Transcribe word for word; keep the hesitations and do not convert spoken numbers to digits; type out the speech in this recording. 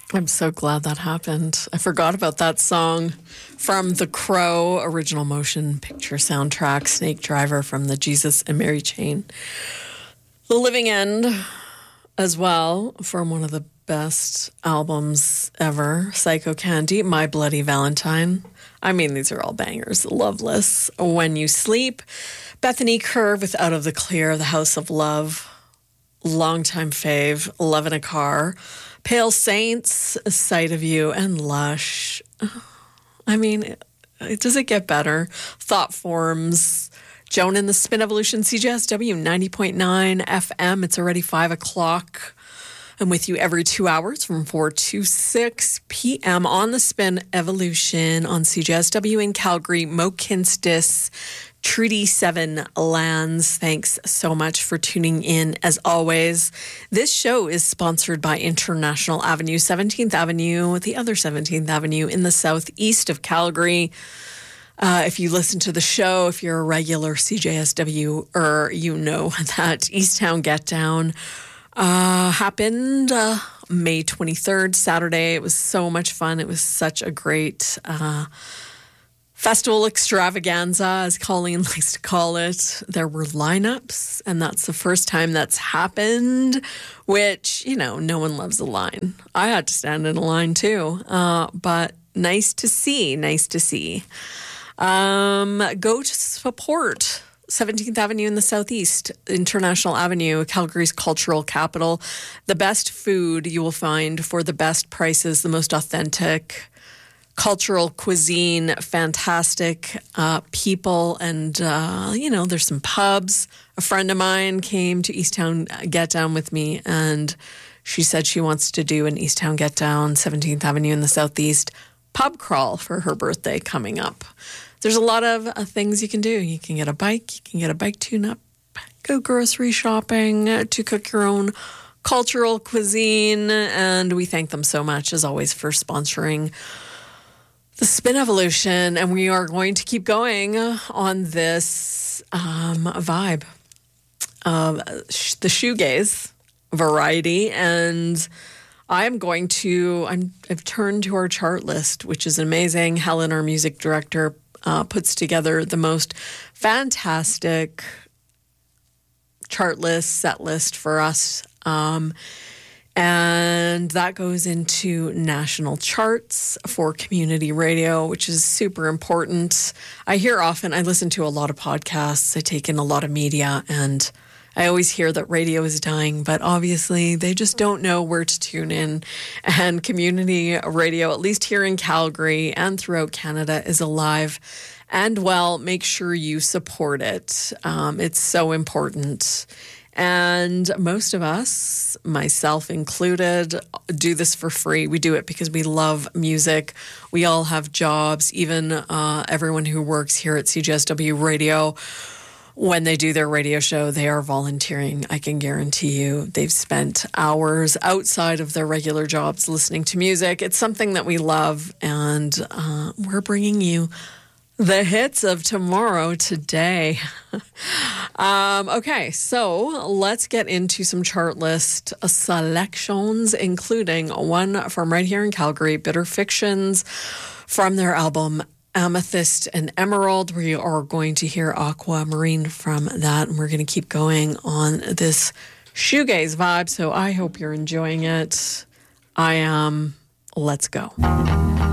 I'm so glad that happened. I forgot about that song from the Crow original motion picture soundtrack, Snake Driver from the Jesus and Mary Chain. The Living End as well from one of the best albums ever, Psycho Candy, My Bloody Valentine. I mean, these are all bangers. Loveless, When You Sleep, Bethany Curve with Out of the Clear, The House of Love, longtime fave, Love in a Car, Pale Saints, Sight of You, and Lush. I mean, it, does it get better? Thought Forms, Joan and the Spin Evolution, C J S W ninety point nine F M. It's already five o'clock. I'm with you every two hours from four to six p.m. on the Spin Evolution on C J S W in Calgary, Mo Kinstis, Treaty seven lands. Thanks so much for tuning in. As always, this show is sponsored by International Avenue, seventeenth Avenue, the other seventeenth Avenue in the southeast of Calgary. Uh, if you listen to the show, if you're a regular C J S W-er, you know that Easttown Get Down uh, happened uh, May twenty-third, Saturday. It was so much fun. It was such a great uh festival extravaganza, as Colleen likes to call it. There were lineups, and that's the first time that's happened, which, you know, no one loves a line. I had to stand in a line too, uh, but nice to see, nice to see. Um, go to support seventeenth Avenue in the Southeast, International Avenue, Calgary's cultural capital. The best food you will find for the best prices, the most authentic cultural cuisine, fantastic uh, people, and, uh, you know, there's some pubs. A friend of mine came to Easttown Get Down with me, and she said she wants to do an Easttown Get Down, seventeenth Avenue in the Southeast pub crawl for her birthday coming up. There's a lot of uh, things you can do. You can get a bike, you can get a bike tune-up, go grocery shopping, uh, to cook your own cultural cuisine, and we thank them so much, as always, for sponsoring the Spin Evolution, and we are going to keep going on this um, vibe of the shoegaze variety, and I'm going to, I'm, I've turned to our chart list, which is amazing. Helen, our music director, uh, puts together the most fantastic chart list, set list for us. Um, And that goes into national charts for community radio, which is super important. I hear often, I listen to a lot of podcasts, I take in a lot of media, and I always hear that radio is dying, but obviously they just don't know where to tune in. And community radio, at least here in Calgary and throughout Canada, is alive and well. Make sure you support it. Um, it's so important. And most of us, myself included, do this for free. We do it because we love music. We all have jobs, even uh, everyone who works here at C J S W Radio. When they do their radio show, they are volunteering. I can guarantee you they've spent hours outside of their regular jobs listening to music. It's something that we love, and uh, we're bringing you the hits of tomorrow today. um, okay, so let's get into some chart list selections, including one from right here in Calgary, Bitter Fictions, from their album Amethyst and Emerald. We are going to hear Aquamarine from that, and we're going to keep going on this shoegaze vibe, so I hope you're enjoying it. I am. Let's go.